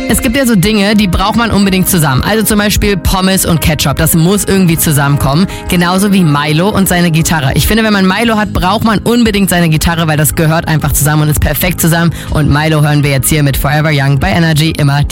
Es gibt ja so Dinge, die braucht man unbedingt zusammen. Also zum Beispiel Pommes und Ketchup. Das muss irgendwie zusammenkommen. Genauso wie Milo und seine Gitarre. Ich finde, wenn man Milo hat, braucht man unbedingt seine Gitarre, weil das gehört einfach zusammen und ist perfekt zusammen. Und Milo hören wir jetzt hier mit Forever Young bei Energy immer.